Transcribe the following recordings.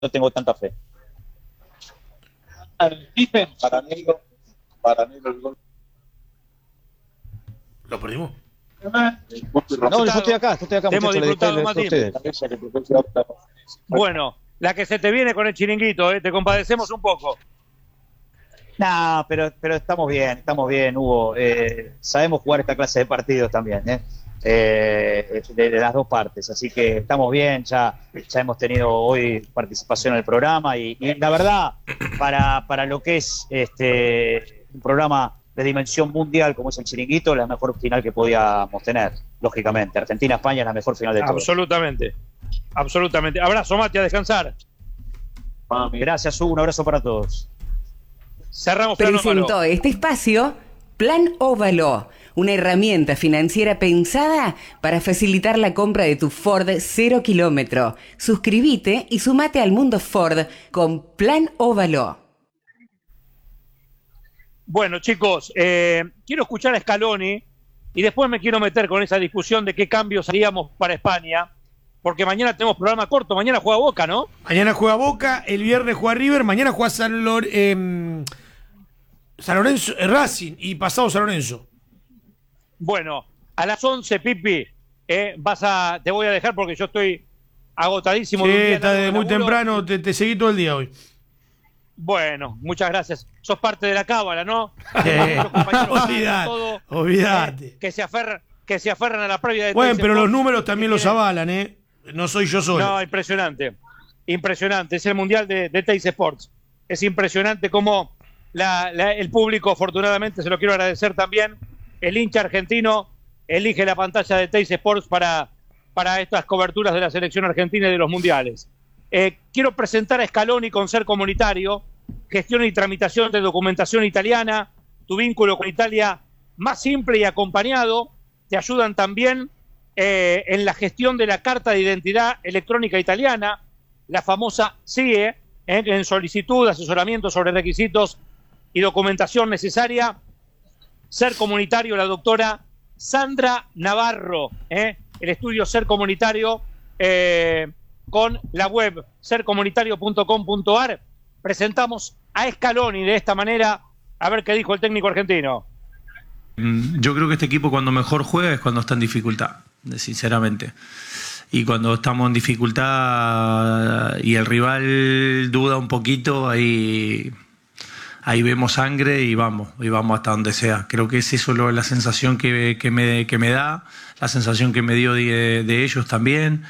no tengo tanta fe. Para mí el gol. ¿Lo perdimos? No, yo estoy acá, hemos disfrutado más tiempo. Bueno, la que se te viene con el chiringuito, te compadecemos un poco. No, pero estamos bien, Hugo. Sabemos jugar esta clase de partidos también, de las dos partes. Así que estamos bien, ya hemos tenido hoy participación en el programa y la verdad, para lo que es un programa de dimensión mundial como es el chiringuito, la mejor final que podíamos tener, lógicamente. Argentina-España es la mejor final de todos. Absolutamente. Abrazo, Mati, a descansar. Gracias, Hugo, un abrazo para todos. Cerramos Plano Presentó Óvalo. este espacio Plan Óvalo, una herramienta financiera pensada para facilitar la compra de tu Ford 0 kilómetro. Suscríbete y sumate al mundo Ford con Plan Óvalo. Bueno, chicos, quiero escuchar a Scaloni y después me quiero meter con esa discusión de qué cambios haríamos para España, porque mañana tenemos programa corto, mañana juega Boca, ¿no? Mañana juega Boca, el viernes juega River, mañana juega San Lorenzo, Racing y pasado San Lorenzo. Bueno, a las 11, Pipi, te voy a dejar porque yo estoy agotadísimo. Sí, de un día está largo de de muy laburo. temprano, te seguí todo el día hoy. Bueno, muchas gracias. Sos parte de la cábala, ¿no? Olvídate. Que se aferran a la previa de Bueno, Teis pero los Sports, números también los avalan, ¿eh? No soy yo solo. No, impresionante. Es el mundial de Teis Sports. Es impresionante cómo el público, afortunadamente, se lo quiero agradecer también. El hincha argentino elige la pantalla de Teis Sports para estas coberturas de la selección argentina y de los mundiales. Quiero presentar a Scaloni con Ser Comunitario, gestión y tramitación de documentación italiana, tu vínculo con Italia más simple y acompañado. Te ayudan también en la gestión de la carta de identidad electrónica italiana, la famosa CIE, en solicitud, asesoramiento sobre requisitos y documentación necesaria. Ser Comunitario, la doctora Sandra Navarro, el estudio Ser Comunitario, con la web sercomunitario.com.ar. Presentamos a Scaloni de esta manera, a ver qué dijo el técnico argentino. Yo creo que este equipo cuando mejor juega es cuando está en dificultad, sinceramente. Y cuando estamos en dificultad y el rival duda un poquito, ahí vemos sangre y vamos hasta donde sea. Creo que es eso la sensación que me da, la sensación que me dio de ellos también.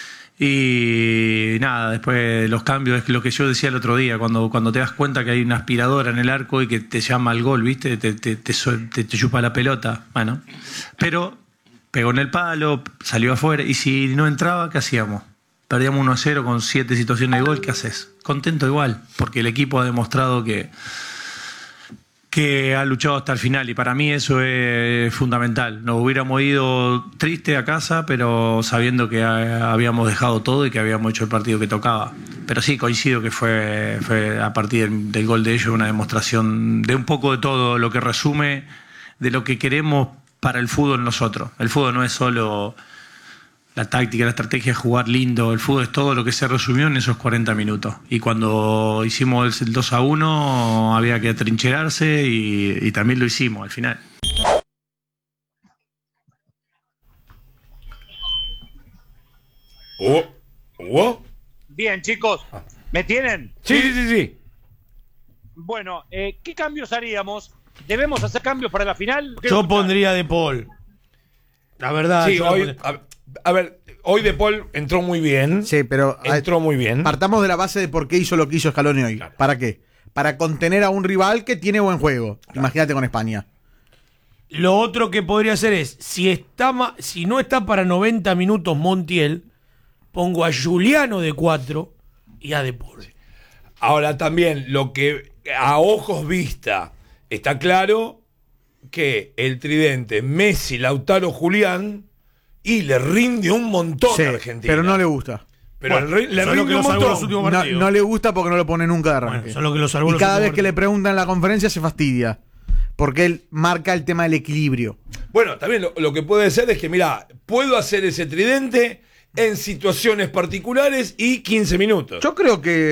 Y nada, después los cambios, es lo que yo decía el otro día, cuando te das cuenta que hay una aspiradora en el arco y que te llama al gol, ¿viste? Te chupa la pelota, bueno, pero pegó en el palo, salió afuera, y si no entraba, ¿qué hacíamos? Perdíamos 1-0 con 7 situaciones de gol, ¿qué haces? Contento igual, porque el equipo ha demostrado que ha luchado hasta el final, y para mí eso es fundamental. Nos hubiéramos ido triste a casa, pero sabiendo que habíamos dejado todo y que habíamos hecho el partido que tocaba. Pero sí, coincido que fue a partir del gol de ellos una demostración de un poco de todo, lo que resume de lo que queremos para el fútbol nosotros. El fútbol no es solo la táctica, la estrategia, es jugar lindo. El fútbol es todo lo que se resumió en esos 40 minutos. Y cuando hicimos el 2-1 había que atrincherarse y también lo hicimos al final. Bien, chicos, ¿me tienen? Sí. Bueno, ¿qué cambios haríamos? ¿Debemos hacer cambios para la final? Yo pondría De Paul. La verdad. Sí, a ver, hoy De Paul entró muy bien. Sí, pero entró muy bien. Partamos de la base de por qué hizo lo que hizo Scaloni hoy. Claro. ¿Para qué? Para contener a un rival que tiene buen juego. Claro. Imagínate con España. Lo otro que podría hacer es, si no está para 90 minutos Montiel, pongo a Juliano de 4 y a De Paul. Ahora también, lo que a ojos vista está claro, que el tridente Messi, Lautaro, Julián, y le rinde un montón a Argentina. Pero no le gusta. Pero bueno, le rinde un montón. No le gusta porque no lo pone nunca de arranque. Bueno, que lo salvó y cada vez que le preguntan en la conferencia se fastidia. Porque él marca el tema del equilibrio. Bueno, también lo que puede ser es que, mira, puedo hacer ese tridente en situaciones particulares y 15 minutos. Yo creo que